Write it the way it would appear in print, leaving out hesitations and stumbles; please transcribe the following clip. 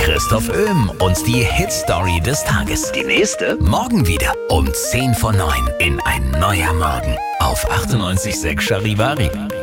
Christoph Öhm und die Hit-Story des Tages. Die nächste morgen wieder um 10 vor 9 in Ein neuer Morgen auf 98.6 Charivari.